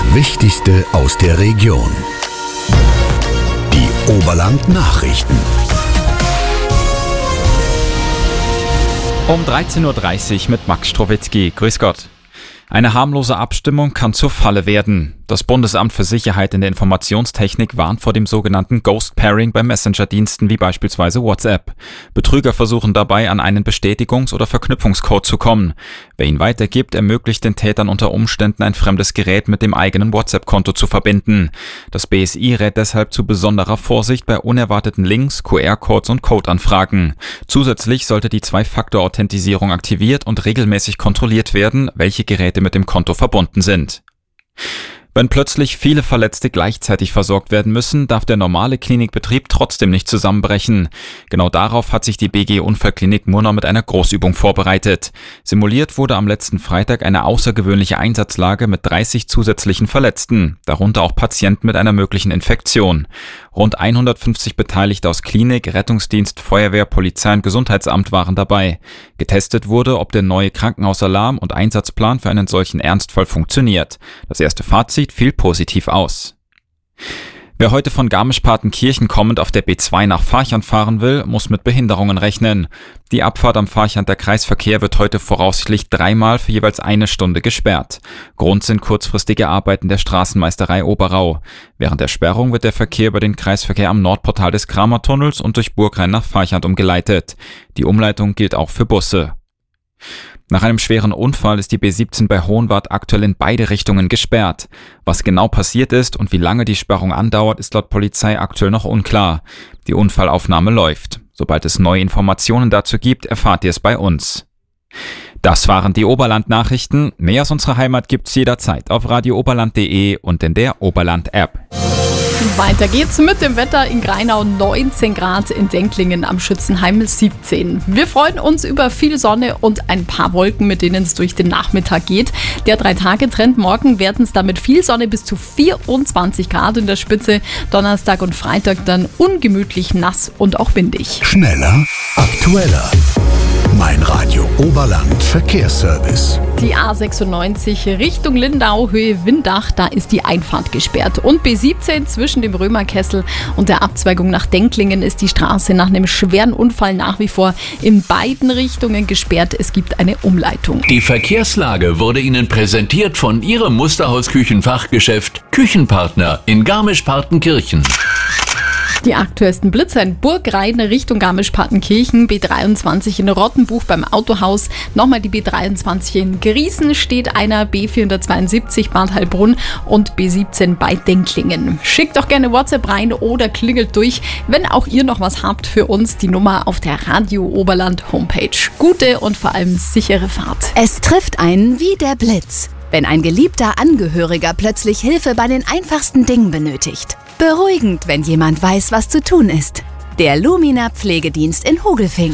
Wichtigste aus der Region. Die Oberland-Nachrichten. Um 13.30 Uhr mit Max Strowitzki. Grüß Gott. Eine harmlose Abstimmung kann zur Falle werden. Das Bundesamt für Sicherheit in der Informationstechnik warnt vor dem sogenannten Ghost Pairing bei Messenger-Diensten wie beispielsweise WhatsApp. Betrüger versuchen dabei, an einen Bestätigungs- oder Verknüpfungscode zu kommen. Wer ihn weitergibt, ermöglicht den Tätern unter Umständen ein fremdes Gerät mit dem eigenen WhatsApp-Konto zu verbinden. Das BSI rät deshalb zu besonderer Vorsicht bei unerwarteten Links, QR-Codes und Codeanfragen. Zusätzlich sollte die Zwei-Faktor-Authentisierung aktiviert und regelmäßig kontrolliert werden, welche Geräte mit dem Konto verbunden sind. Wenn plötzlich viele Verletzte gleichzeitig versorgt werden müssen, darf der normale Klinikbetrieb trotzdem nicht zusammenbrechen. Genau darauf hat sich die BG Unfallklinik Murnau mit einer Großübung vorbereitet. Simuliert wurde am letzten Freitag eine außergewöhnliche Einsatzlage mit 30 zusätzlichen Verletzten, darunter auch Patienten mit einer möglichen Infektion. Rund 150 Beteiligte aus Klinik, Rettungsdienst, Feuerwehr, Polizei und Gesundheitsamt waren dabei. Getestet wurde, ob der neue Krankenhausalarm und Einsatzplan für einen solchen Ernstfall funktioniert. Das erste Fazit fiel positiv aus. Wer heute von Garmisch-Partenkirchen kommend auf der B2 nach Farchant fahren will, muss mit Behinderungen rechnen. Die Abfahrt am Farchanter Kreisverkehr wird heute voraussichtlich 3-mal für jeweils 1 Stunde gesperrt. Grund sind kurzfristige Arbeiten der Straßenmeisterei Oberau. Während der Sperrung wird der Verkehr über den Kreisverkehr am Nordportal des Kramertunnels und durch Burgrein nach Farchant umgeleitet. Die Umleitung gilt auch für Busse. Nach einem schweren Unfall ist die B17 bei Hohenwart aktuell in beide Richtungen gesperrt. Was genau passiert ist und wie lange die Sperrung andauert, ist laut Polizei aktuell noch unklar. Die Unfallaufnahme läuft. Sobald es neue Informationen dazu gibt, erfahrt ihr es bei uns. Das waren die Oberland-Nachrichten. Mehr aus unserer Heimat gibt's jederzeit auf radiooberland.de und in der Oberland-App. Weiter geht's mit dem Wetter in Grainau, 19 Grad, in Denklingen am Schützenheim 17. Wir freuen uns über viel Sonne und ein paar Wolken, mit denen es durch den Nachmittag geht. Der 3-Tage-Trend, morgen werden es damit viel Sonne bis zu 24 Grad in der Spitze. Donnerstag und Freitag dann ungemütlich nass und auch windig. Schneller, aktueller. Mein Radio Oberland Verkehrsservice. Die A96 Richtung Lindau, Höhe Windach, da ist die Einfahrt gesperrt. Und B17 zwischen dem Römerkessel und der Abzweigung nach Denklingen ist die Straße nach einem schweren Unfall nach wie vor in beiden Richtungen gesperrt. Es gibt eine Umleitung. Die Verkehrslage wurde Ihnen präsentiert von Ihrem Musterhaus-Küchenfachgeschäft Küchenpartner in Garmisch-Partenkirchen. Die aktuellsten Blitzer in Burgrein Richtung Garmisch-Partenkirchen, B23 in Rottenbuch beim Autohaus, nochmal die B23 in Griesen steht einer, B472 Bad Heilbrunn und B17 bei Denklingen. Schickt doch gerne WhatsApp rein oder klingelt durch, wenn auch ihr noch was habt für uns, die Nummer auf der Radio Oberland Homepage. Gute und vor allem sichere Fahrt. Es trifft einen wie der Blitz, wenn ein geliebter Angehöriger plötzlich Hilfe bei den einfachsten Dingen benötigt. Beruhigend, wenn jemand weiß, was zu tun ist. Der Lumina Pflegedienst in Hogelfing.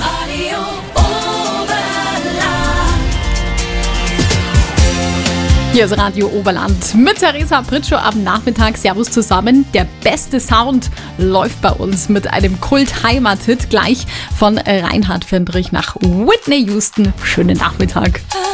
Hier ist Radio Oberland mit Theresa Pritschow am Nachmittag. Servus zusammen. Der beste Sound läuft bei uns mit einem Kult-Heimat-Hit gleich von Reinhard Fendrich nach Whitney Houston. Schönen Nachmittag.